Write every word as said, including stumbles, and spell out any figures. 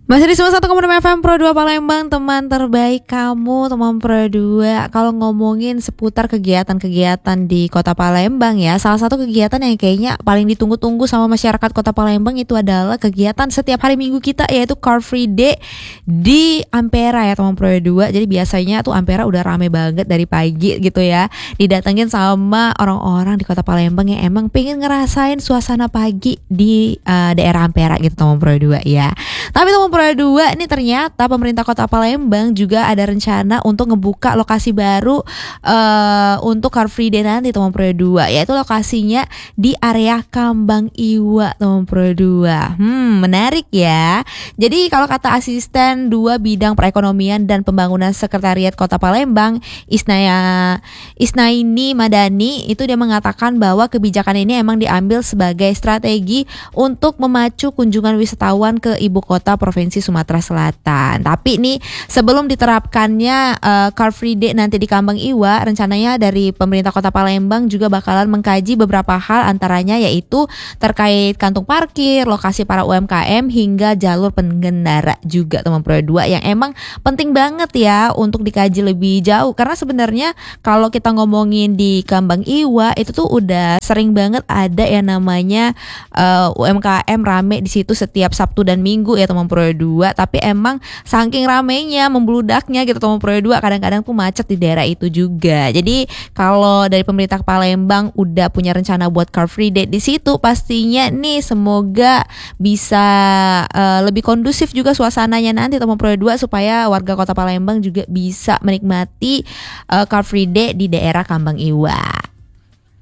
Masih di sembilan puluh satu koma enam F M Pro dua Palembang, teman terbaik kamu, teman Pro dua. Kalau ngomongin seputar kegiatan-kegiatan di Kota Palembang ya, salah satu kegiatan yang kayaknya paling ditunggu-tunggu sama masyarakat Kota Palembang itu adalah kegiatan setiap hari Minggu kita, yaitu Car Free Day di Ampera ya teman Pro dua. Jadi biasanya tuh Ampera udah rame banget dari pagi gitu ya, didatengin sama orang-orang di Kota Palembang yang emang pengen ngerasain suasana pagi di uh, daerah Ampera gitu teman Pro dua ya. Tapi teman Pro dua ini ternyata pemerintah Kota Palembang juga ada rencana untuk ngebuka lokasi baru uh, untuk Car Free Day nanti teman Pro dua, yaitu lokasinya di area Kambang Iwa teman Pro dua. Hmm, menarik ya. Jadi kalau kata asisten dua bidang perekonomian dan pembangunan Sekretariat Kota Palembang, Isnaya Isnaini Madani, itu dia mengatakan bahwa kebijakan ini emang diambil sebagai strategi untuk memacu kunjungan wisatawan ke ibu kota Provinsi Sumatera Selatan. Tapi nih sebelum diterapkannya uh, Car Free Day nanti di Kambang Iwa, rencananya dari pemerintah Kota Palembang juga bakalan mengkaji beberapa hal, antaranya yaitu terkait kantung parkir, lokasi para U M K M hingga jalur pengendara juga teman Pro dua, yang emang penting banget ya untuk dikaji lebih jauh, karena sebenarnya kalau kita ngomongin di Kambang Iwa itu tuh udah sering banget ada yang namanya uh, U M K M rame di situ setiap Sabtu dan Minggu ya teman Pro dua. Tapi emang saking ramenya, membludaknya gitu teman Pro dua, kadang-kadang tuh macet di daerah itu juga. Jadi kalau dari pemerintah Palembang udah punya rencana buat Car Free Day di situ, pastinya nih semoga bisa uh, lebih kondusif juga suasananya nanti teman Pro dua, supaya warga Kota Palembang juga bisa menikmati uh, Car Free Day di daerah Kambang Iwa.